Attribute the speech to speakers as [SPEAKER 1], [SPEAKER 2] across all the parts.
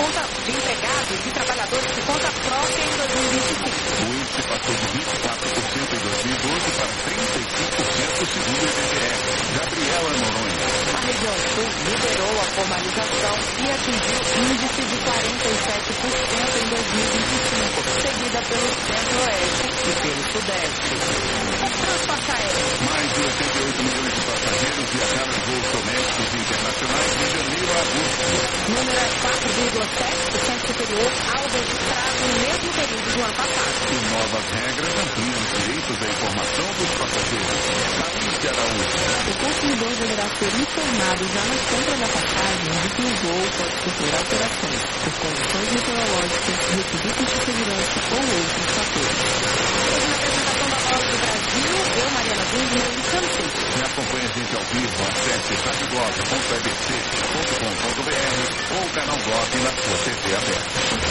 [SPEAKER 1] conta de empregados e trabalhadores de conta própria em 2025.
[SPEAKER 2] O índice passou de 24% em 2012 para 35% segundo o IBGE. Gabriela Noronha.
[SPEAKER 1] A região sul liderou a formalização e atingiu índice de 47% em 2025, seguida pelo centro-oeste e pelo sudeste. O transporte aéreo.
[SPEAKER 2] Mais de 88 milhões de passageiros viajaram em voos domésticos e internacionais de janeiro a agosto.
[SPEAKER 1] O número é 4,7% superior ao registrado no mesmo período do ano passado.
[SPEAKER 2] E novas regras ampliam os direitos à informação dos passageiros. Thaís de Araújo.
[SPEAKER 1] O consumidor deverá ser informado já na compra da passagem de que o voo pode sofrer alterações por condições meteorológicas, requisitos de segurança ou outros fatores. Hoje na apresentação da Voz do Brasil, eu, Mariana Gundner, e Campos.
[SPEAKER 2] E acompanhe a gente ao vivo, acesse radioblog.ebc.com.br ou o canal Blog na sua TV aberta.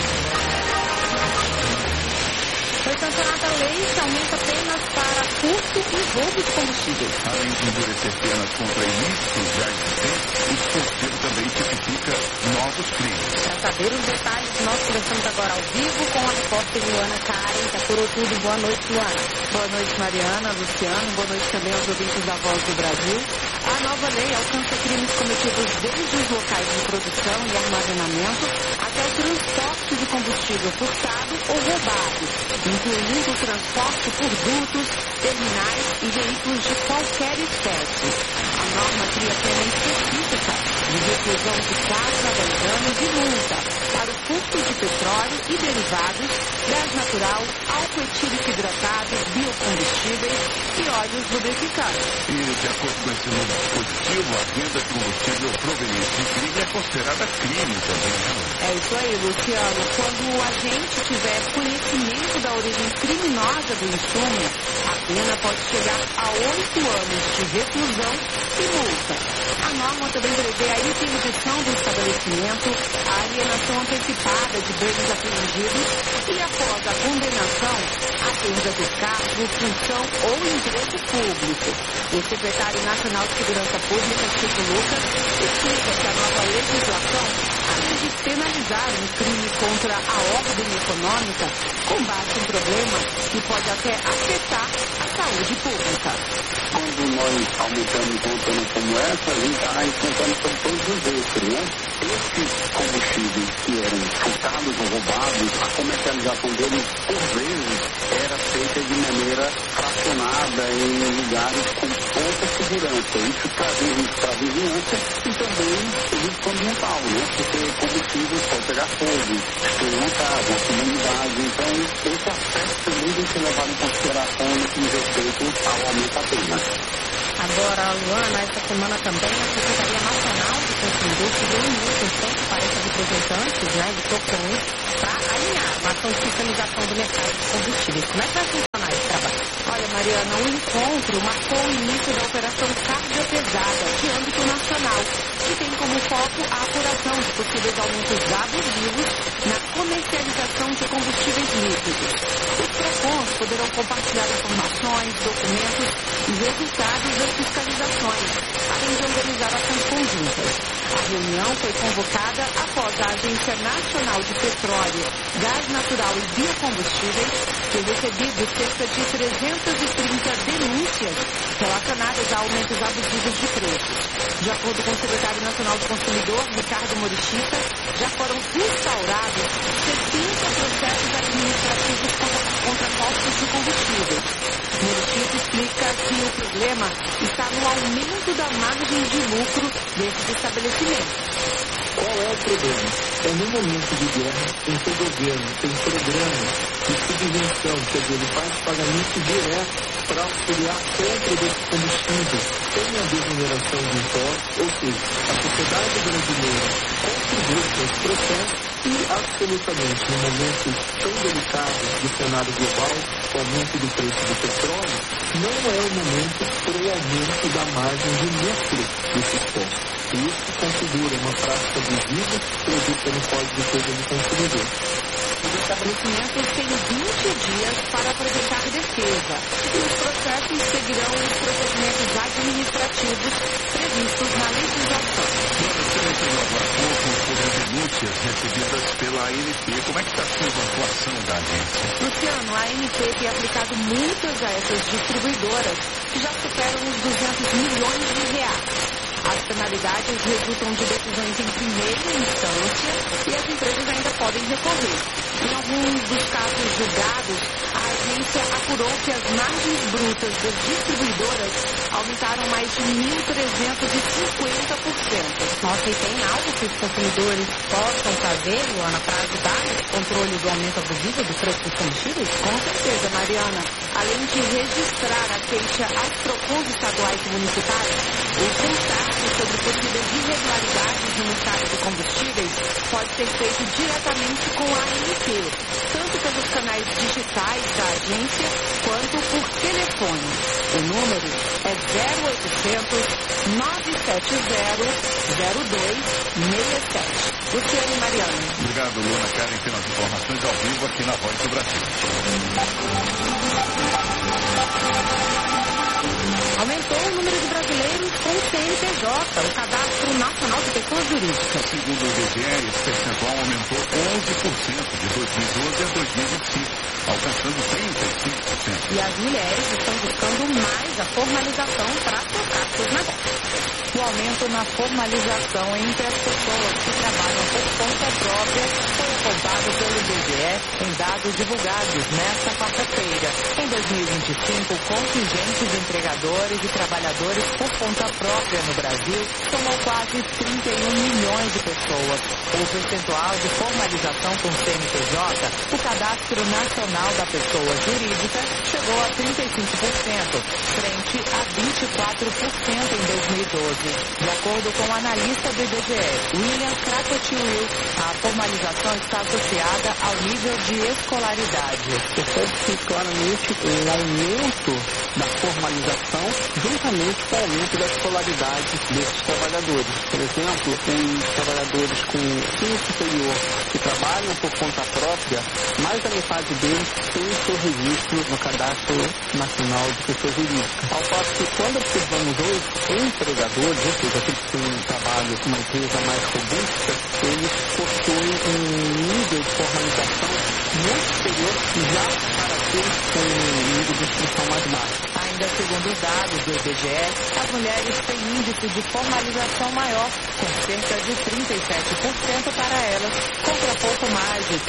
[SPEAKER 1] Foi sancionada a lei que aumenta penas para furto e roubo de combustíveis.
[SPEAKER 2] Além de endurecer penas contra ilícitos já existentes, o dispositivo também tipifica novos crimes.
[SPEAKER 1] Para saber os detalhes, nós conversamos agora ao vivo com a repórter Luana Karen, que apurou tudo. Boa noite, Luana. Boa noite, Mariana, Luciano. Boa noite também aos ouvintes da Voz do Brasil. A nova lei alcança crimes cometidos desde os locais de produção e armazenamento até o transporte de combustível furtado ou roubado, incluindo o transporte por dutos, terminais e veículos de qualquer espécie. A norma cria pena específica de reclusão de 4 a 10 anos e multa para o furto de petróleo e derivados, gás natural, álcool etílico hidratado, biocombustíveis e óleos lubrificantes.
[SPEAKER 2] E, de acordo com esse novo dispositivo, a venda de combustível proveniente de crime é considerada crime também, né?
[SPEAKER 1] É isso aí, Luciano. Quando o agente tiver conhecimento da origem criminosa do insumo, a pena pode chegar a 8 anos de reclusão e multa. A norma também prevê a interdição do estabelecimento, a alienação antecipada de bens apreendidos e, após a condenação, a perda do cargo, função ou emprego público. O secretário nacional de Segurança Pública, Chico Lucas, explica que a nova legislação, além de penalizar um crime contra a ordem econômica, combate um problema que pode até afetar a saúde pública.
[SPEAKER 3] Quando nós aumentamos uma pena como essa, a gente está enfrentando com todos os outros, né? Esses combustíveis que eram furtados ou roubados, a comercialização deles, por vezes, era feita de maneira fracionada em lugares com pouca segurança. Isso traz risco para a vizinhança e também risco ambiental, né? Porque combustível pode pegar fogo, destruir uma casa, uma comunidade. Então, esse aspecto também tem que ser levado em consideração no que diz respeito ao aumento da pena.
[SPEAKER 1] Agora, Luana, esta semana também a Secretaria Nacional de Consumidor se reuniu com 140 representantes, de tocões para alinhar uma ação de fiscalização do mercado de combustíveis. Como é que vai funcionar esse trabalho? Olha, Mariana, o encontro marcou o início da Operação Carga Pesada, de âmbito nacional, que tem como foco a apuração de possíveis aumentos abusivos na comercialização de combustíveis líquidos. Os PROCONs poderão compartilhar informações, documentos e resultados das fiscalizações, além de organizar ações conjuntas. A reunião foi convocada após a Agência Nacional de Petróleo, Gás Natural e Biocombustíveis ter recebido cerca de 330 denúncias relacionadas a aumentos abusivos de preços. De acordo com o secretário nacional do Consumidor, Ricardo Morichita, já foram instaurados 70 processos administrativos contra postos de combustíveis. Morichita explica que o problema está no aumento da margem de lucro desses estabelecimentos.
[SPEAKER 4] Qual é o problema? É no momento de guerra, tem que o governo, tem programa de subvenção, quer dizer, ele faz pagamento direto para auxiliar a compra desse combustível, tem a desoneração de impostos, ou seja, a sociedade brasileira contribui com esse processo e, absolutamente, no momento tão delicado do cenário global, o aumento do preço do petróleo, não é o momento para o aumento da margem de lucro desses postos. E isso configura uma prática abusiva prevista no Código de Defesa do Consumidor.
[SPEAKER 1] Os estabelecimentos têm 20 dias para apresentar defesa e os processos seguirão os procedimentos administrativos previstos na legislação.
[SPEAKER 2] Você mencionou agora há pouco sobre as denúncias recebidas pela ANP. Como é que está sendo a atuação da agência?
[SPEAKER 1] Luciano, a ANP tem aplicado multas a essas distribuidoras, que já superam os 200 milhões de reais. As penalidades resultam de decisões em primeira instância e as empresas ainda podem recorrer. Em alguns dos casos julgados, a agência apurou que as margens brutas das distribuidoras aumentaram mais de 1.350%. Nossa, e tem algo que os consumidores possam fazer, Luana, para ajudar no controle do aumento abusivo do preço dos combustíveis?
[SPEAKER 5] Com certeza, Mariana. Além de registrar a queixa aos PROCONs estaduais e municipais, o contato sobre possíveis irregularidades no mercado de combustíveis pode ser feito diretamente com a ANP, tanto pelos canais digitais da agência quanto por telefone. O número é 0800 970 0267. Luciane e Mariana.
[SPEAKER 2] Obrigado, Luana Karen, pelas informações ao vivo aqui na Voz do Brasil.
[SPEAKER 1] Aumentou o número de brasileiros com CNPJ, o Cadastro Nacional de Pessoas Jurídicas.
[SPEAKER 2] Segundo o IBGE, esse percentual aumentou 11% de 2012 a 2025, alcançando 35%.
[SPEAKER 1] E as mulheres estão buscando mais a formalização para tocar seus negócios.
[SPEAKER 5] O aumento na formalização entre as pessoas que trabalham por conta própria foi apontado pelo IBGE em dados divulgados nesta quarta-feira. Em 2025, o contingente de empregadores e trabalhadores por conta própria no Brasil somou quase 31 milhões de pessoas. O percentual de formalização com CNPJ, o Cadastro Nacional da Pessoa Jurídica, chegou a 35%, frente a 24% em 2012. De acordo com o analista do IBGE, William Krakauer, a formalização está associada ao nível de escolaridade.
[SPEAKER 4] Percebe-se claramente um aumento da formalização juntamente com o aumento da escolaridade desses trabalhadores. Por exemplo, os trabalhadores com ensino superior que trabalham por conta própria, mais da metade deles tem o seu registro no Cadastro Nacional de Pessoa Jurídica. Ao passo que quando observamos hoje, empregadores, ou seja, aqueles que têm um trabalho numa empresa mais robusta, eles possuem um nível de formalização muito superior já para aqueles com um nível de instrução mais baixo.
[SPEAKER 5] Ainda segundo os dados do IBGE, as mulheres têm índice de formalização maior, com cerca de 37% para elas, contra pouco mais de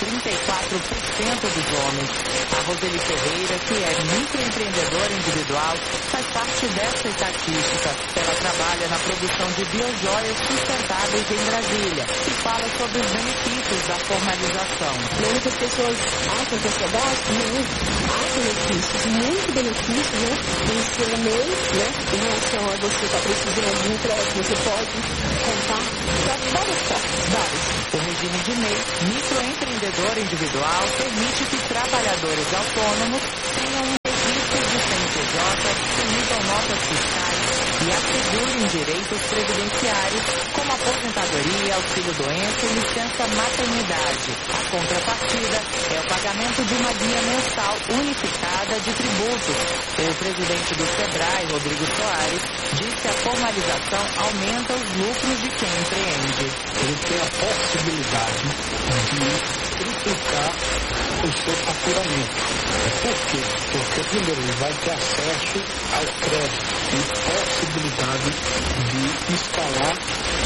[SPEAKER 5] 34% dos homens. A Roseli Ferreira, que é microempreendedora individual, faz parte dessa estatística. Ela trabalha na produção de biojoias sustentáveis em Brasília e fala sobre os benefícios da formalização.
[SPEAKER 6] Muitas pessoas acham que é cadastro, mas há benefícios, muitos benefícios, né? Em seu mês, né? Em relação a você estar precisando de empréstimo, você pode contar para várias partes.
[SPEAKER 5] O regime de MEI, microempreendedor individual, permite que trabalhadores autônomos tenham um registro de CNPJ, emitam notas fiscais e assegurem direitos previdenciários, como aposentadoria, auxílio-doença e licença-maternidade. A contrapartida é o pagamento de uma guia mensal unificada de tributos. O presidente do SEBRAE, Rodrigo Soares, diz que a formalização aumenta os lucros de quem empreende.
[SPEAKER 7] Ele tem a possibilidade de triplicar o seu faturamento. Por quê? Porque, primeiro, ele vai ter acesso ao crédito e possibilidade de instalar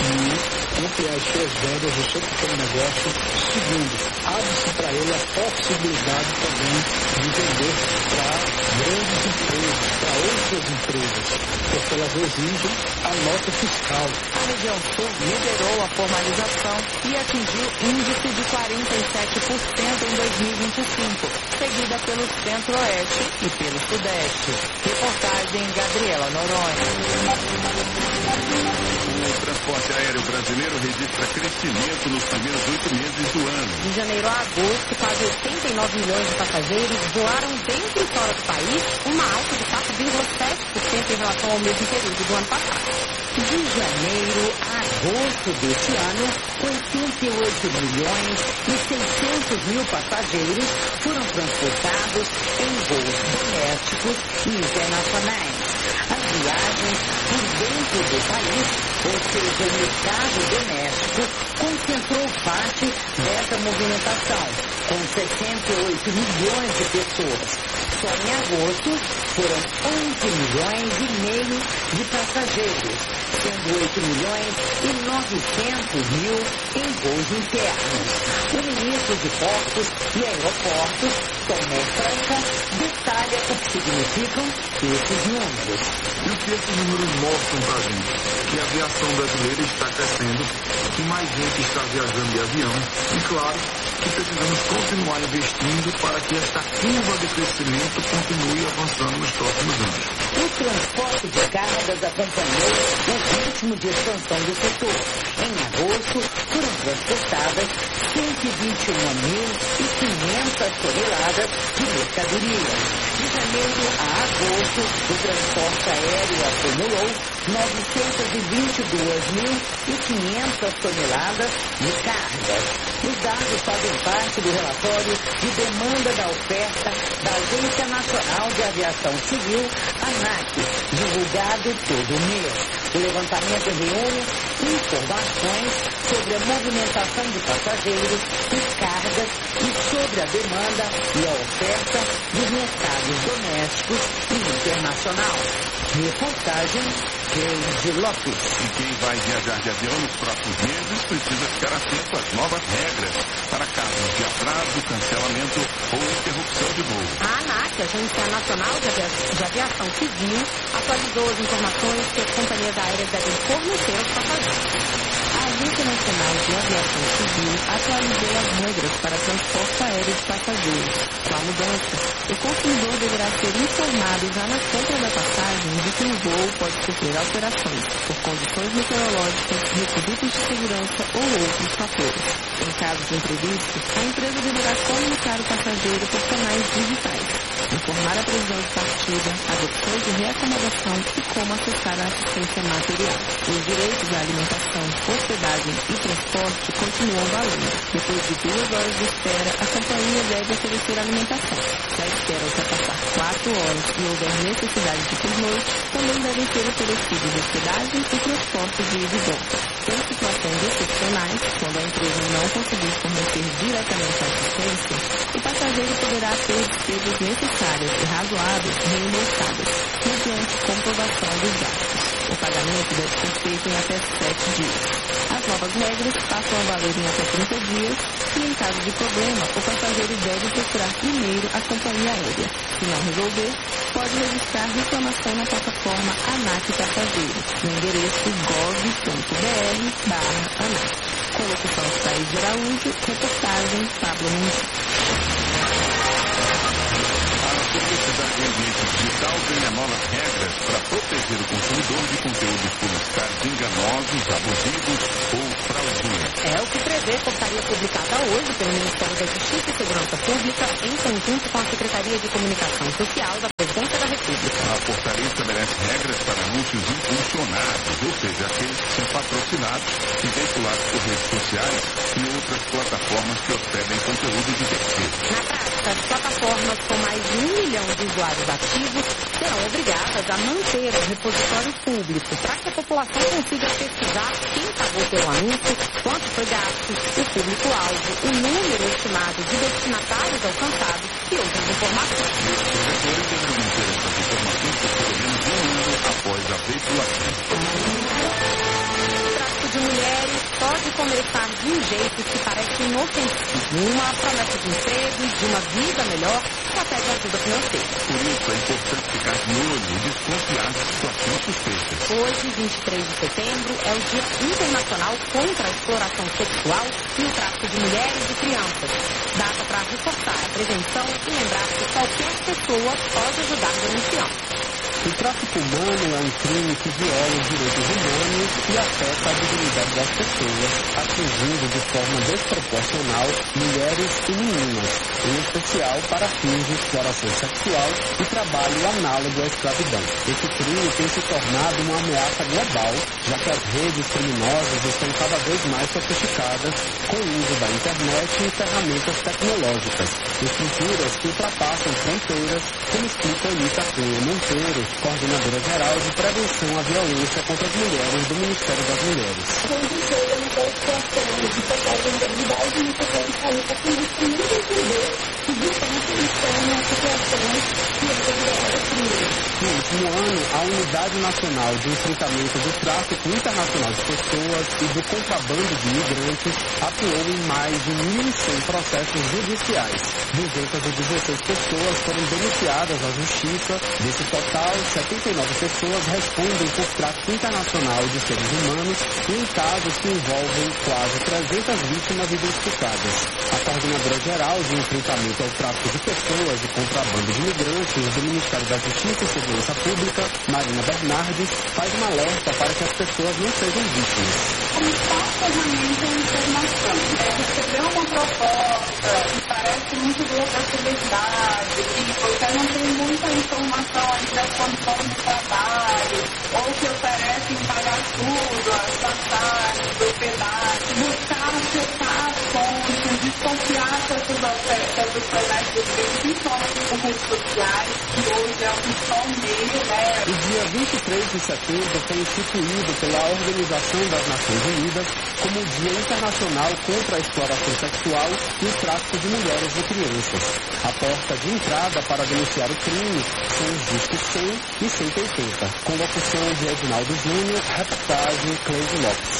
[SPEAKER 7] e ampliar as suas vendas, o seu pequeno negócio. Segundo, abre-se para ele a possibilidade também de vender para grandes empresas, para outras empresas, porque elas exigem a nota fiscal.
[SPEAKER 5] A região sul liderou a formalização e atingiu índice de 47% em 2025, seguida pelo Centro-Oeste e pelo Sudeste. Reportagem Gabriela Noronha.
[SPEAKER 2] O transporte aéreo brasileiro registra crescimento nos primeiros 8 meses do ano.
[SPEAKER 1] De janeiro a agosto, quase 89 milhões de passageiros voaram dentro e fora do país, uma alta de 4,7% em relação ao mesmo período do ano passado.
[SPEAKER 8] De janeiro a agosto deste ano, 88 milhões e 600 mil passageiros foram transportados em voos domésticos e internacionais. as viagens por dentro do país, ou seja, o mercado doméstico, concentrou parte dessa movimentação, com 68 milhões de pessoas. Só em agosto foram 11 milhões e meio de passageiros, sendo 8 milhões e 900 mil em voos internos. O ministro de Portos e Aeroportos, Tomé Franca, detalha o que significam esses números.
[SPEAKER 9] E o que esses números mostram para a gente? Que a aviação brasileira está crescendo, que mais gente está viajando de avião e, claro, que precisamos continuar investindo para que esta curva de crescimento continue avançando nos próximos anos.
[SPEAKER 8] O transporte de cargas acompanhou o ritmo de expansão do setor. Em agosto, foram transportadas 121.500 toneladas de mercadorias. De janeiro a agosto, o transporte aéreo acumulou 922.500 toneladas de cargas. Os dados fazem parte do relatório de demanda da oferta da Agência Nacional de Aviação Civil, ANAC, divulgado todo mês. O levantamento reúne informações sobre a movimentação de passageiros e cargas e sobre a demanda e a oferta dos mercados domésticos e internacional. Reportagem Cleide Lopes.
[SPEAKER 2] E quem vai viajar de avião nos próximos meses precisa ficar atento às novas regras para casos de atraso, cancelamento ou interrupção de voo.
[SPEAKER 1] A ANAC, Agência Nacional de Aviação Civil, atualizou as informações que as companhias aéreas devem fornecer aos passageiros. A Agência Nacional de Aviação Civil atualizou as regras para transporte aéreo de passageiros. Com a mudança, o consumidor deverá ser informado já na compra da passagem de que o voo pode sofrer alterações por condições meteorológicas, requisitos de segurança ou outros fatores. Em caso de imprevisto, a empresa deverá comunicar o passageiro por canais digitais, informar a previsão de partida, as opções de reacomodação e como acessar a assistência material. Os direitos à alimentação, hospedagem e transporte continuam valendo. Depois de 2 horas de espera, a companhia deve oferecer alimentação. Se a espera ultrapassar 4 horas e houver necessidade de pernoite, também devem ser oferecidos hospedagem e transporte de ida e volta. Em situações excepcionais, quando a empresa não conseguir fornecer diretamente a assistência, o passageiro poderá ter despesas necessárias e razoáveis reembolsadas, mediante comprovação dos gastos. O pagamento deve ser feito em até 7 dias. As novas regras passam a valer em até 30 dias e, em caso de problema, o passageiro deve procurar primeiro a companhia aérea. Se não resolver, pode registrar reclamação na plataforma ANAC Passageiro, no endereço gov.br/ANAC. Com locução de Thaís de Araújo, reportagem Pablo Mundi.
[SPEAKER 2] A Publicidade em Ambiente Digital ganha novas regras para proteger o consumidor de conteúdos publicitários enganosos, abusivos ou fraudulentos.
[SPEAKER 1] É o que prevê a portaria publicada hoje pelo Ministério da Justiça e Segurança Pública em conjunto com a Secretaria de Comunicação Social da Presidência da República.
[SPEAKER 2] A portaria estabelece regras para anúncios impulsionados, ou seja, aqueles que são patrocinados e veiculados por redes sociais e outras plataformas que hospedem conteúdo de terceiros.
[SPEAKER 1] Na prática, as plataformas com mais de 1 milhão de usuários ativos serão obrigadas a manter o repositório público para que a população consiga pesquisar quem pagou pelo anúncio, quanto foi gasto, o público-alvo, o número estimado de destinatários alcançados e outras informações.
[SPEAKER 2] Os provedores deverão manter essas informações por pelo menos 1 ano após a veiculação.
[SPEAKER 1] O tráfico de mulheres pode começar de um jeito que parece inofensivo, uma promessa de emprego, de uma vida melhor, ou até de ajuda financeira.
[SPEAKER 2] Por isso é importante ficar de olho e desconfiar de situações suspeitas.
[SPEAKER 1] Hoje, 23 de setembro, é o Dia Internacional contra a Exploração Sexual e o Tráfico de Mulheres e Crianças. Data para reforçar a prevenção e lembrar que qualquer pessoa pode ajudar denunciando.
[SPEAKER 10] O tráfico humano é um crime que viola os direitos humanos e afeta a dignidade das pessoas, atingindo de forma desproporcional mulheres e meninas, em especial para fins de exploração sexual e trabalho análogo à escravidão. Esse crime tem se tornado uma ameaça global, já que as redes criminosas estão cada vez mais sofisticadas, com o uso da internet e ferramentas tecnológicas, estruturas que ultrapassam fronteiras, como explica Anita Cunha Monteiro, coordenadora-geral de Prevenção à Violência contra as Mulheres do Ministério das Mulheres. No último ano, a Unidade Nacional de Enfrentamento do Tráfico Internacional de Pessoas e do Contrabando de Imigrantes atuou em mais de 1.100 processos judiciais. 216 pessoas foram denunciadas à Justiça. Desse total, 79 pessoas respondem por tráfico internacional de seres humanos e em casos que envolvem quase 300 vítimas identificadas. A coordenadora-geral de Enfrentamento ao Tráfico de Pessoas e Contrabando de Imigrantes do Ministério da Justiça e Segurança Pública, Marina Bernardes, faz um alerta para que as pessoas não sejam vítimas.
[SPEAKER 11] Principal ferramenta é a informação. Receber uma proposta que parece muito boa possibilidade, que você não tem muita informação aí das condições de trabalho, ou que oferecem pagar tudo, as passagens, hospedagem, buscar acessar as fontes, desconfiar dessas ofertas dos canais de rede, principalmente por redes sociais, que hoje é o principal meio, né?
[SPEAKER 10] O dia 23 de setembro foi instituído pela Organização das Nações Unidas como o Dia Internacional contra a Exploração Sexual e o Tráfico de Mulheres e Crianças. A porta de entrada para denunciar o crime são os discos 100 e 180. Com locução de Edinaldo Júnior, reportagem Cleide Lopes.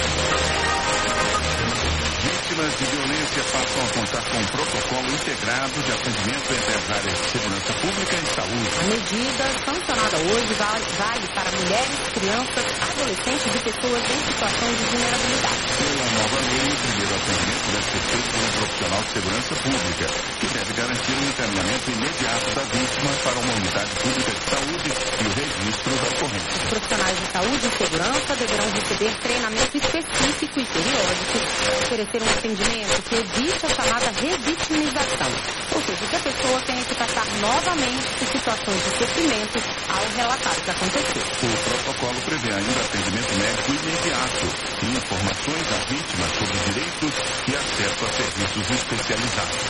[SPEAKER 2] Vítimas de violência passam a contar com um protocolo integrado de atendimento entre as áreas de segurança pública e saúde.
[SPEAKER 1] A medida sancionada hoje vale para mulheres, crianças, adolescentes e pessoas em situação de vulnerabilidade.
[SPEAKER 2] Pela nova lei, o primeiro atendimento deve ser feito por um profissional de segurança pública, que deve garantir um encaminhamento imediato da vítima para uma unidade pública de saúde e o registro da ocorrência.
[SPEAKER 1] Os profissionais de saúde e segurança deverão receber treinamento específico e periódico para oferecer um atendimento que evite a chamada revitimização, ou seja, que a pessoa tenha que passar novamente por situações de sofrimento ao relatar o que aconteceu.
[SPEAKER 2] O protocolo prevê ainda atendimento médico imediato e informações à vítima sobre direitos e acesso a serviços especializados.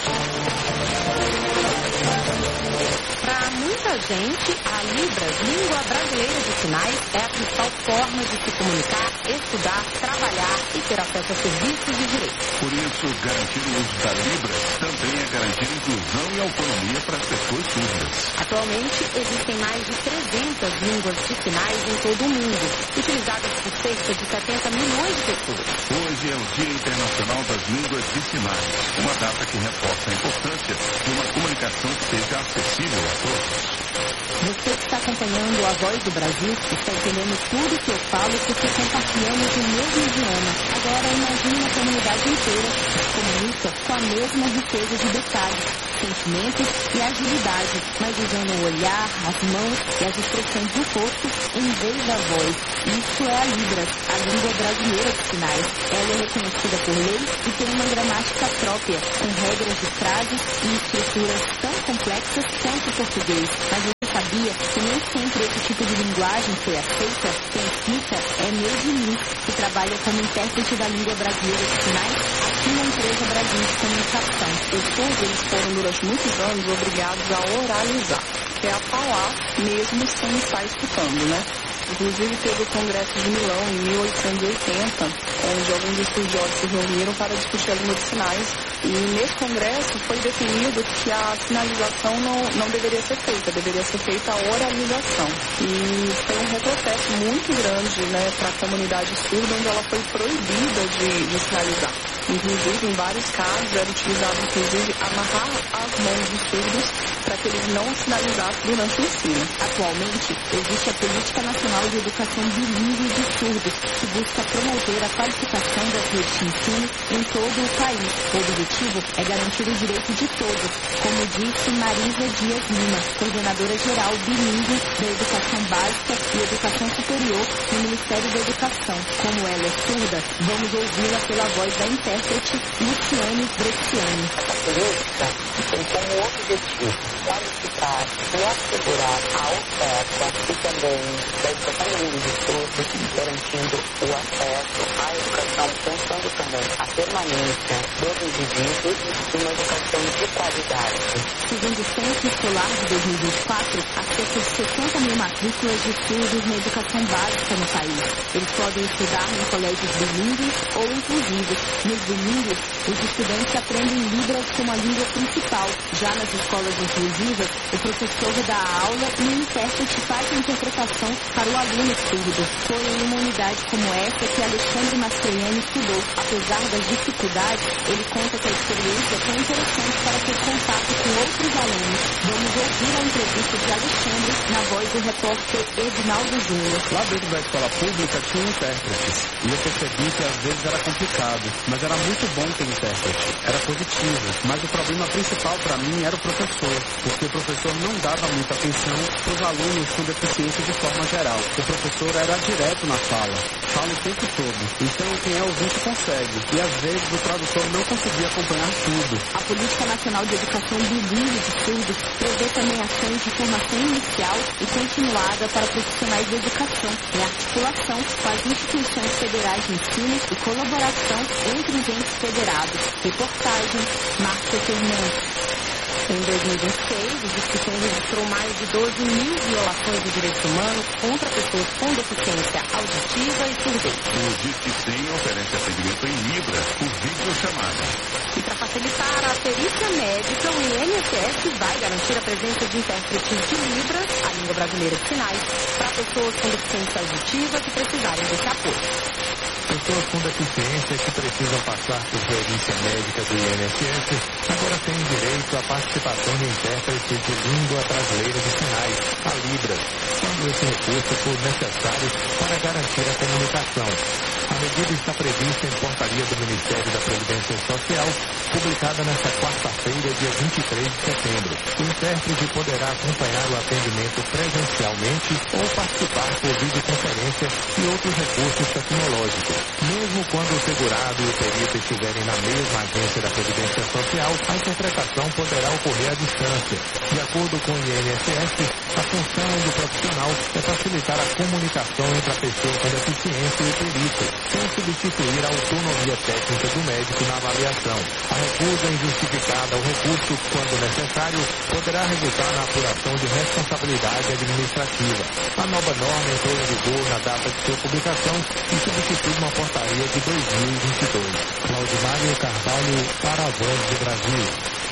[SPEAKER 1] Para muita gente, a Libras, língua brasileira de sinais, é a principal forma de se comunicar, estudar, trabalhar e ter acesso a serviços e direitos.
[SPEAKER 2] Por isso, garantir o uso da Libras também é garantir inclusão e autonomia para as pessoas surdas.
[SPEAKER 1] Atualmente, existem mais de 300 línguas de sinais em todo o mundo, utilizadas por cerca de 70 milhões de pessoas.
[SPEAKER 2] Hoje é o Dia Internacional das Línguas de Sinais, uma data que reforça a importância de uma comunicação que seja acessível a todos.
[SPEAKER 1] Você que está acompanhando a Voz do Brasil está entendendo tudo que eu falo porque compartilhamos o mesmo idioma. Agora imagine uma comunidade inteira que se comunica com a mesma riqueza de detalhes, sentimentos e agilidade, mas usando o olhar, as mãos e as expressões do rosto em vez da voz. Isso é a Libras, a língua brasileira de sinais. Ela é reconhecida por lei e tem uma gramática própria, com regras de frases e estruturas tão complexas quanto o português. Mas você sabia que nem sempre esse tipo de linguagem foi aceita? Quem explica é Meudini, que trabalha como intérprete da língua brasileira de sinais aqui na empresa Brasil de Comunicação.
[SPEAKER 11] Os surdos foram durante muitos anos obrigados a oralizar, que é a falar mesmo sem estar escutando, né? Inclusive teve o Congresso de Milão em 1880, onde alguns estudiosos se reuniram para discutir a língua de sinais. E nesse congresso foi definido que a sinalização não deveria ser feita, deveria ser feita a oralização. E foi um retrocesso muito grande, né, para a comunidade surda, onde ela foi proibida de sinalizar. Inclusive, em vários casos, era utilizado, inclusive, amarrar as mãos dos surdos para que eles não sinalizassem durante o ensino.
[SPEAKER 1] Atualmente, existe a Política Nacional de Educação Bilíngue de Surdos, que busca promover a qualificação das redes de ensino em todo o país. O objetivo é garantir o direito de todos, como disse Marisa Dias Lima, coordenadora-geral bilíngue da Educação Básica e Educação Superior no Ministério da Educação. Como ela é surda, vamos ouvi-la pela voz da intérprete Luciane Bresciani.
[SPEAKER 8] política tem como objetivo qualificar e assegurar a oferta e também da educação de nível de todos, garantindo o acesso à educação, pensando também a permanência dos indivíduos e uma educação de qualidade.
[SPEAKER 6] Segundo o Censo Escolar de 2024, há cerca de 60 mil matrículas de estudos na educação básica no país. Eles podem estudar em colégios bilíngues ou inclusivos. Nos bilíngues, os estudantes aprendem Libras como a língua principal. Já nas escolas inclusivas, o professor dá a aula e o intérprete faz a interpretação para o aluno surdo. Foi em uma unidade como essa que Alexandre Mastroianni estudou. Apesar das dificuldades, ele conta que a experiência foi interessante para ter contato com outros alunos. Vamos ouvir a entrevista de Alexandre na voz do repórter Edinaldo Júnior.
[SPEAKER 10] Lá dentro da escola pública tinha intérpretes. E eu percebi que às vezes era complicado, mas era muito bom ter intérprete. Era positivo. Mas o problema principal para mim era o professor, porque o professor não dava muita atenção para os alunos com deficiência de forma geral. O professor era direto na fala, fala o tempo todo. Então quem é ouvinte consegue. E às vezes o tradutor não conseguia acompanhar tudo.
[SPEAKER 6] A Política Nacional de Educação Bilíngue de Surdos prevê também ações de formação inicial e continuada para profissionais de educação, em articulação com as instituições federais de ensino e colaboração entre os entes federados. Reportagem, Márcia Fernandes. Em 2026, o Disque 100 registrou mais de 12 mil violações de direitos humanos contra pessoas com deficiência auditiva e surdez.
[SPEAKER 2] O Disque 100 oferece atendimento em Libras por videochamada.
[SPEAKER 1] E para facilitar a perícia médica, o INSS vai garantir a presença de intérpretes de Libras, a língua brasileira de sinais, para pessoas com deficiência auditiva que precisarem desse apoio.
[SPEAKER 12] Pessoas com deficiência que precisam passar por perícia médica do INSS agora têm direito à participação de intérprete de língua brasileira de sinais, a Libras, quando esse recurso for necessário para garantir a comunicação. A medida está prevista em portaria do Ministério da Previdência Social, publicada nesta quarta-feira, dia 23 de setembro. O intérprete poderá acompanhar o atendimento presencialmente ou participar por videoconferência e outros recursos tecnológicos. Mesmo quando o segurado e o perito estiverem na mesma agência da Previdência Social, a interpretação poderá ocorrer à distância. De acordo com o INSS, a função do profissional é facilitar a comunicação entre a pessoa com deficiência e o perito, sem substituir a autonomia técnica do médico na avaliação. A recusa injustificada ao recurso, quando necessário, poderá resultar na apuração de responsabilidade administrativa. A nova norma entrou em vigor na data de sua publicação e substitui uma portaria de 2022. Claudimário Carvalho, para a Voz do Brasil.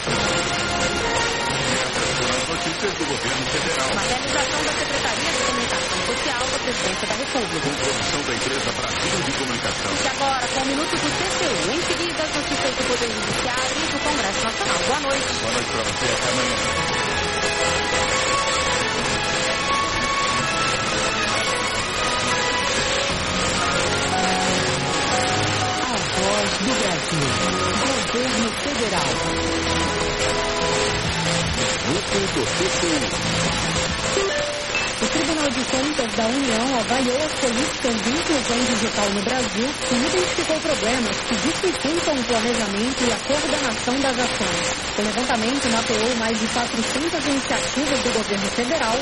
[SPEAKER 2] Notícias do governo federal.
[SPEAKER 1] Uma realização da Secretaria de Comunicação Social da Presidência da República.
[SPEAKER 2] Com produção da empresa Brasil de Comunicação.
[SPEAKER 1] E agora, com o Minuto do TCU. Em seguida, as notícias do Poder Judiciário e do Congresso Nacional. Boa noite.
[SPEAKER 2] Boa noite para você. Até amanhã.
[SPEAKER 5] Voz do Brasil. Governo Federal.
[SPEAKER 12] Minuto do TCU.
[SPEAKER 6] O Tribunal de Contas da União avaliou as políticas de inclusão digital no Brasil e identificou problemas que dificultam o planejamento e a coordenação das ações. O levantamento mapeou mais de 400 iniciativas do governo federal